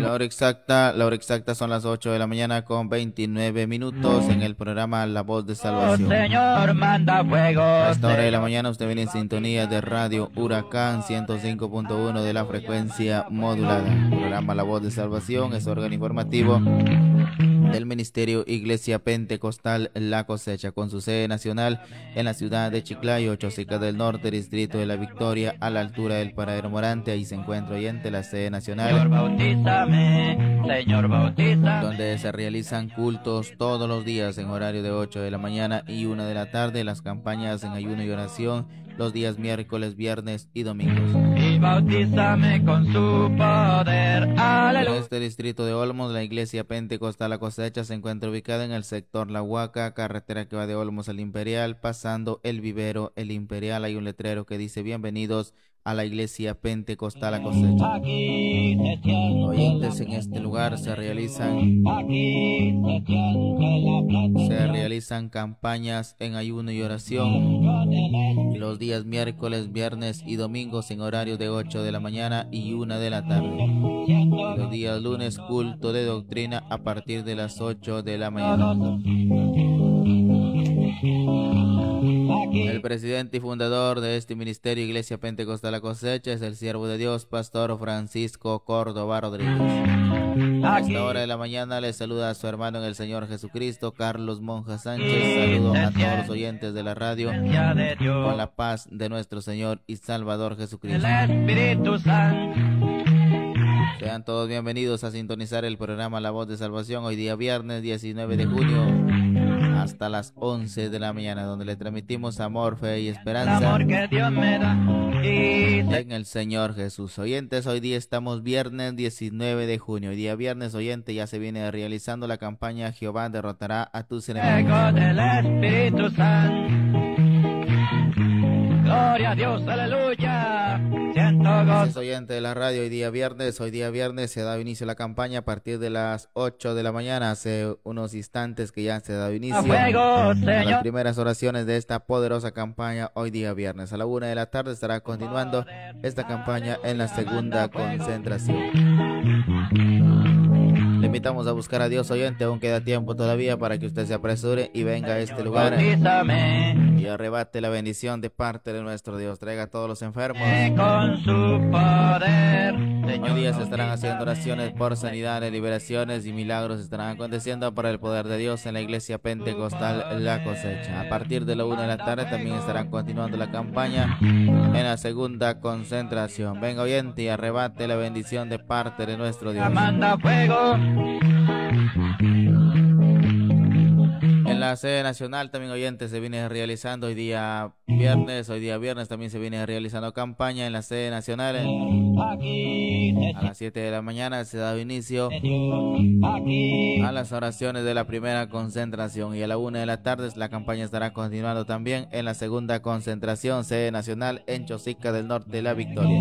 La hora exacta son las 8 de la mañana con 29 minutos en el programa La Voz de Salvación. Señor, manda fuego. A esta hora de la mañana usted viene en sintonía de Radio Huracán 105.1 de la frecuencia modulada. Programa La Voz de Salvación es órgano informativo del Ministerio Iglesia Pentecostal La Cosecha, con su sede nacional en la ciudad de Chiclayo, Chosica del Norte, distrito de La Victoria, a la altura del Paradero Morante. Ahí se encuentra oyente la sede nacional, Señor, bautízame, Señor, bautízame, donde se realizan cultos todos los días en horario de 8 de la mañana y 1 de la tarde, las campañas en ayuno y oración los días miércoles, viernes y domingos. y bautízame con su poder. En Aleluya. este distrito de Olmos, la Iglesia Pentecostal La Cosecha se encuentra ubicada en el sector La Huaca, carretera que va de Olmos al Imperial, pasando el vivero El Imperial. Hay un letrero que dice: bienvenidos a la Iglesia Pentecostal La Cosecha. Aquí se siente Oyentes, en este lugar se realizan aquí se siente la plata. campañas en ayuno y oración los días miércoles, viernes y domingos en horario de 8 de la mañana y 1 de la tarde. Los días lunes, culto de doctrina a partir de las 8 de la mañana. El presidente y fundador de este ministerio, Iglesia Pentecostal La Cosecha, es el siervo de Dios, Pastor Francisco Córdoba Rodríguez. A esta hora de la mañana le saluda a su hermano en el Señor Jesucristo, Carlos Monja Sánchez. Saludo a todos los oyentes de la radio con la paz de nuestro Señor y Salvador Jesucristo. El Espíritu Santo. Sean todos bienvenidos a sintonizar el programa La Voz de Salvación, hoy día viernes 19 de junio hasta las 11 de la mañana, donde le transmitimos amor, fe y El esperanza amor que Dios me da. Y en el Señor Jesús. Oyentes, hoy día estamos viernes 19 de junio. Hoy día viernes, oyente, ya se viene realizando la campaña Jehová derrotará a tus enemigos. fuego del Espíritu Santo. Gloria a Dios, aleluya. Siento Gracias, gozo. oyente de la radio. Hoy día viernes se ha dado inicio a la campaña a partir de las 8 de la mañana. Hace unos instantes que ya se ha dado inicio A fuego, a las Señor. primeras oraciones de esta poderosa campaña. Hoy día viernes a la 1 de la tarde estará continuando esta campaña en la segunda concentración. Le invitamos a buscar a Dios, oyente, aún queda tiempo todavía para que usted se apresure y venga a este lugar Bautízame y arrebate la bendición de parte de nuestro Dios. Traiga a todos los enfermos. con su poder. Hoy día se estarán haciendo oraciones por sanidades, liberaciones y milagros estarán aconteciendo por el poder de Dios en la Iglesia Pentecostal La Cosecha. A partir de la 1 de la tarde también estarán continuando la campaña en la segunda concentración. Venga, oyente, y arrebate la bendición de parte de nuestro Dios. Manda fuego. En la sede nacional también, oyentes, se viene realizando hoy día viernes también se viene realizando campaña en la sede nacional. Aquí A las 7 de la mañana se ha dado inicio aquí. a las oraciones de la primera concentración y a la 1 de la tarde la campaña estará continuando también en la segunda concentración, sede nacional en Chosica del Norte, La Victoria.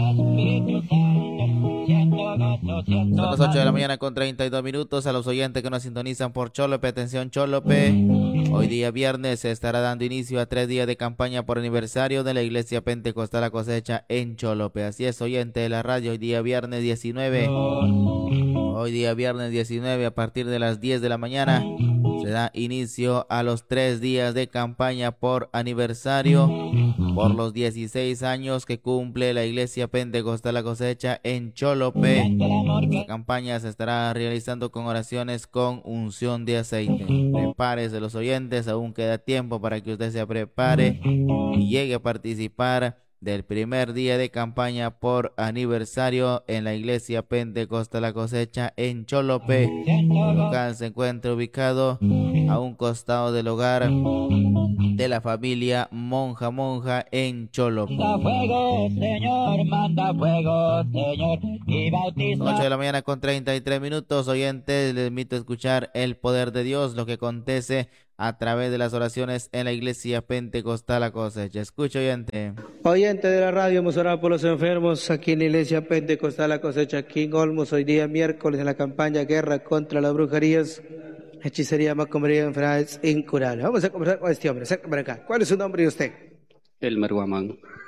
Son las 8 de la mañana con 32 minutos. A los oyentes que nos sintonizan por Cholope, atención Cholope, hoy día viernes se estará dando inicio a 3 días de campaña por aniversario de la Iglesia Pentecostal La Cosecha en Cholope. Así es, oyente de la radio, hoy día viernes 19. Hoy día viernes 19 a partir de las 10 de la mañana se da inicio a los 3 días de campaña por aniversario por los 16 años que cumple la Iglesia Pentecostal La Cosecha en Cholope. La campaña se estará realizando con oraciones con unción de aceite. Prepárese los oyentes, aún queda tiempo para que usted se prepare y llegue a participar del primer día de campaña por aniversario en la Iglesia Pentecostal La Cosecha en Cholope. El local se encuentra ubicado a un costado del hogar de la familia Monja en Cholope. Manda fuego, Señor, manda fuego, Señor, y bautiza. 8 de la mañana con 33 minutos, oyentes, les invito a escuchar el poder de Dios, lo que acontece a través de las oraciones en la Iglesia Pentecostal La Cosecha. Escucha, oyente. Oyente de la radio, hemos orado por los enfermos aquí en la Iglesia Pentecostal La Cosecha, aquí en Olmos, hoy día miércoles en la campaña Guerra contra las Brujerías, Hechicería, Macumbería, Enfermedades Incurables. Vamos a conversar con este hombre, cerca para acá. ¿Cuál es su nombre y usted? Elmer Guamán.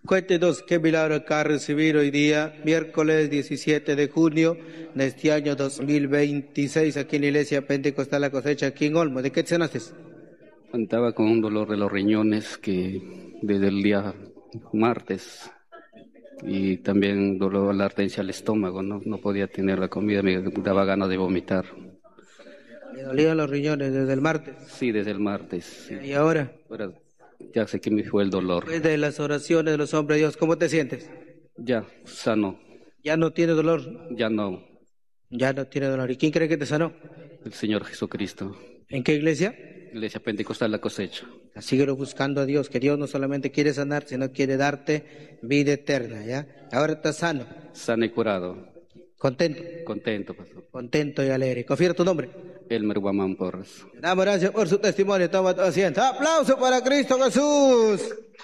Cuéntenos qué milagro acá recibir hoy día, miércoles 17 de junio de este año 2026, aquí en la Iglesia Pentecostal La Cosecha, aquí en Olmo. ¿De qué te sanaste? Andaba con un dolor de los riñones que desde el día martes y también dolor de la arteria al estómago, no podía tener la comida, me daba ganas de vomitar. Le dolían los riñones desde el martes. Sí, desde el martes. Sí. ¿Y ahora? Ahora ya sé que me fue el dolor. Después de las oraciones de los hombres de Dios, ¿cómo te sientes? Ya, sano, ¿Ya no tiene dolor? ya no. Ya no tiene dolor. ¿Y quién cree que te sanó? El Señor Jesucristo. ¿En qué iglesia? Iglesia Pentecostal La Cosecha. Síguelo buscando a Dios, que Dios no solamente quiere sanar, sino quiere darte vida eterna, ¿ya? Ahora estás sano, Sano y curado. contento, Contento, pastor. contento y alegre. Confía tu nombre. Elmer Guamán Porras. Damos gracias por su testimonio. Toma tu asiento. ¡Aplauso para Cristo Jesús!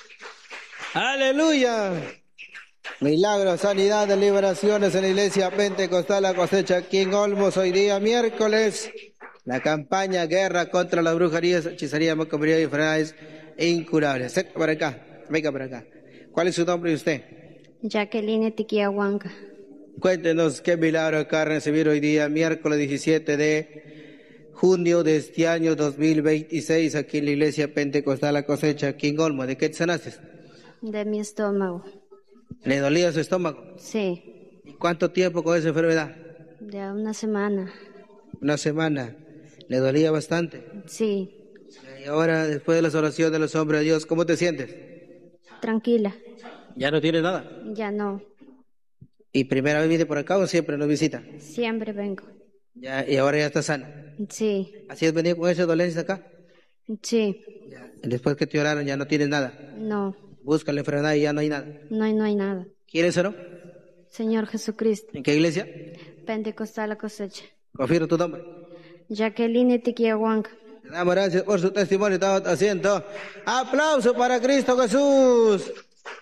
¡Aleluya! Milagros, sanidades, liberaciones en la Iglesia Pentecostal La Cosecha aquí en Olmos. Hoy día miércoles, la campaña Guerra contra las brujerías, hechicería, macumbería y enfermedades incurables. Venga para acá, venga para acá. ¿Cuál es su nombre y usted? Jacqueline Tiquiahuanca. Cuéntenos qué milagro acá recibir hoy día, miércoles 17 de junio de este año 2026, aquí en la Iglesia Pentecostal La Cosecha, aquí en Olmo. ¿De qué te sanaste? De mi estómago. ¿Le dolía su estómago? Sí, ¿Y cuánto tiempo con esa enfermedad? de una semana. Una semana. ¿Le dolía bastante? Sí, Y ahora, después de las oraciones de los hombres de Dios, ¿cómo te sientes? tranquila. ¿Ya no tienes nada? Ya no. ¿Y primera vez viene por acá o siempre nos visita? Siempre vengo. Ya, y ahora ya está sana. Sí, ¿Así es venir con esa dolencia acá? sí. Y después que te oraron ya no tienes nada. No, Busca la enfermedad y ya no hay nada. no hay nada. ¿Quieres o no? Señor Jesucristo. ¿En qué iglesia? Pentecostal La Cosecha. Confirmo tu nombre. Jacqueline Tiquiahuanca. Le damos gracias por su testimonio. Toma tu asiento. ¡Aplauso para Cristo Jesús!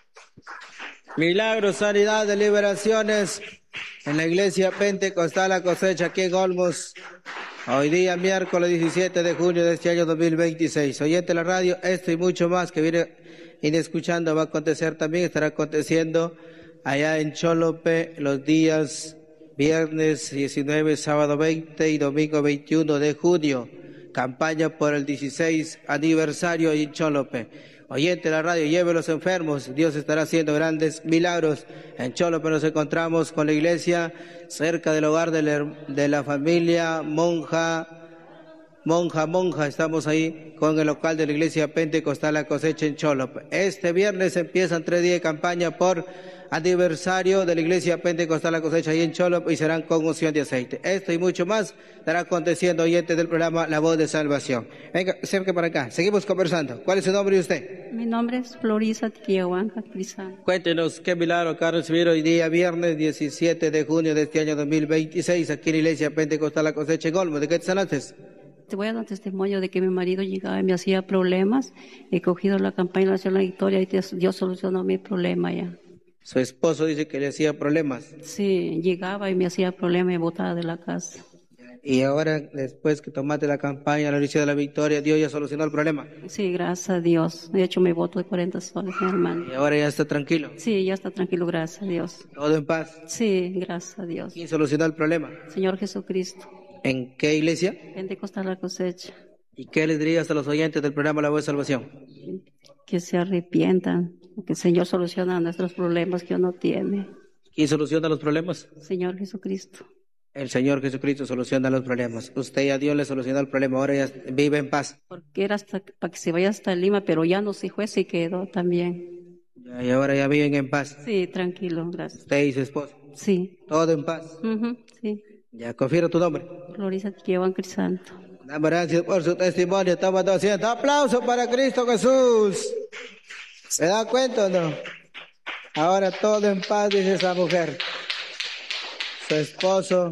Milagros, sanidades, liberaciones en la Iglesia Pentecostal La Cosecha aquí en Olmos. Hoy día, miércoles 17 de junio de este año 2026. Oyente de la radio, esto y mucho más que viene escuchando va a acontecer también, estará aconteciendo allá en Cholope los días viernes 19, sábado 20 y domingo 21 de junio. Campaña por el 16 aniversario en Cholope. Oyente de la radio, lleve a los enfermos, Dios estará haciendo grandes milagros. En Cholope nos encontramos con la iglesia cerca del hogar de la familia Monja, estamos ahí con el local de la iglesia Pentecostal La Cosecha en Cholope. Este viernes empiezan 3 días de campaña por aniversario de la iglesia Pentecostal La Cosecha ahí en Cholope y serán con unción de aceite. Esto y mucho más estará aconteciendo, oyentes del programa La Voz de Salvación. Venga, acerque para acá, seguimos conversando. ¿Cuál es su nombre y usted? Mi nombre es Florisa Tiquiahuanca Crisán. Cuéntenos qué milagro acá recibir hoy día, viernes 17 de junio de este año 2026, aquí en la iglesia Pentecostal La Cosecha en Olmo. ¿De qué te sanaste? Te voy a dar testimonio de que mi marido llegaba y me hacía problemas. He cogido la campaña de la Victoria y Dios solucionó mi problema ya. Su esposo dice que le hacía problemas. Sí, llegaba y me hacía problemas y me botaba de la casa. Y ahora, después que tomaste la campaña, la iglesia de la Victoria, Dios ya solucionó el problema. Sí, gracias a Dios. De hecho, me voto de 40 soles, mi hermano. Y ahora ya está tranquilo. Sí, ya está tranquilo, gracias a Dios. Todo en paz. Sí, gracias a Dios. ¿Quién solucionó el problema? Señor Jesucristo. ¿En qué iglesia? Pentecostal La Cosecha. ¿Y qué les dirías a los oyentes del programa La Voz de Salvación? Que se arrepientan. Que el Señor soluciona nuestros problemas que uno tiene. ¿Quién soluciona los problemas? Señor Jesucristo. El Señor Jesucristo soluciona los problemas. Usted y a Dios le solucionó el problema, ahora ya vive en paz. Porque era hasta para que se vaya hasta Lima, pero ya no se fue, se quedó también. Y ahora ya viven en paz. Sí, tranquilo, gracias. Usted y su esposo. Sí. Todo en paz. Sí. Ya, confirmo tu nombre. Florisa Tiquiahuanca Crisanto. Damos gracias por su testimonio. Toma tu asiento. ¡Aplauso para Cristo Jesús! ¿Se da cuenta o no? Ahora todo en paz, dice esa mujer. Su esposo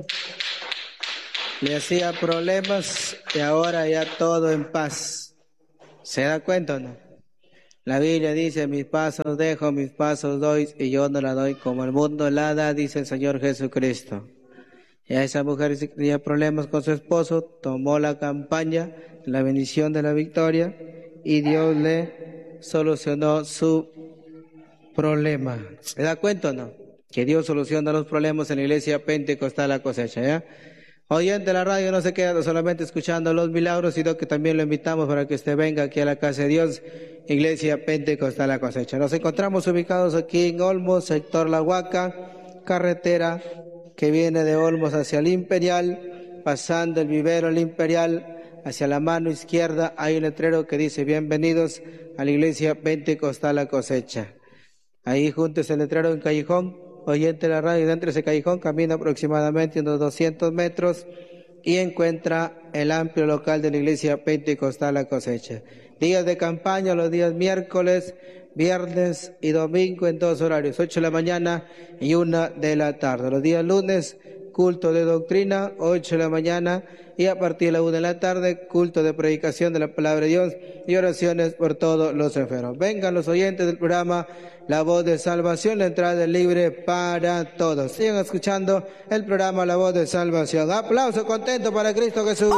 le hacía problemas y ahora ya todo en paz. ¿Se da cuenta o no? La Biblia dice, mis pasos dejo, mis pasos doy, y yo no la doy como el mundo la da, dice el Señor Jesucristo. Y a esa mujer que tenía problemas con su esposo, tomó la campaña, la bendición de la victoria, y Dios le solucionó su problema. ¿Se da cuenta o no? Que Dios soluciona los problemas en la iglesia Pentecostal La Cosecha, ¿ya? Oyente de la radio, no se queda solamente escuchando los milagros, sino que también lo invitamos para que usted venga aquí a la casa de Dios, iglesia Pentecostal La Cosecha. Nos encontramos ubicados aquí en Olmos, sector La Huaca, carretera que viene de Olmos hacia el Imperial, pasando el vivero El Imperial. Hacia la mano izquierda hay un letrero que dice bienvenidos a la iglesia Pentecostal La Cosecha. Ahí junto a ese letrero en callejón, oyente de la radio, dentro de ese callejón camina aproximadamente unos 200 metros y encuentra el amplio local de la iglesia Pentecostal La Cosecha. Días de campaña, los días miércoles, viernes y domingo en 2 horarios, 8 de la mañana y 1 de la tarde. Los días lunes, culto de doctrina, 8 de la mañana, y a partir de la 1 de la tarde, culto de predicación de la palabra de Dios y oraciones por todos los enfermos. Vengan los oyentes del programa La Voz de Salvación, la entrada es libre para todos. Sigan escuchando el programa La Voz de Salvación. Aplauso contento para Cristo Jesús.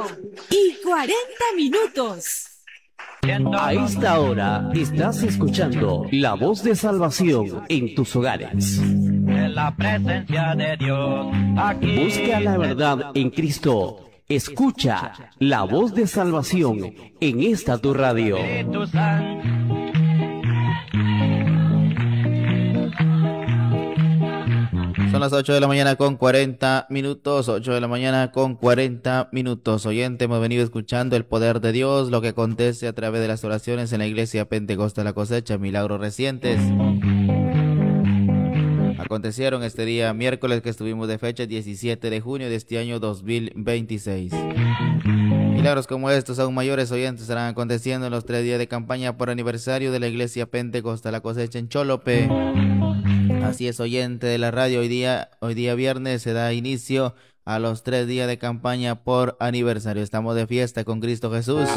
8:40. A esta hora estás escuchando La Voz de Salvación en tus hogares. En la presencia de Dios, aquí Busca la verdad en Cristo. Escucha La Voz de Salvación en esta tu radio. Espíritu Santo. Son las 8 de la mañana con 40 minutos, 8 de la mañana con 40 minutos. Oyente, hemos venido escuchando el poder de Dios, lo que acontece a través de las oraciones en la iglesia Pentecostal La Cosecha, milagros recientes. Acontecieron este día miércoles que estuvimos de fecha 17 de junio de este año 2026. Milagros como estos aún mayores, oyentes, estarán aconteciendo en los 3 días de campaña por aniversario de la iglesia Pentecostal La Cosecha en Cholope. Así es, oyente de la radio, hoy día viernes se da inicio a los 3 días de campaña por aniversario. Estamos de fiesta con Cristo Jesús.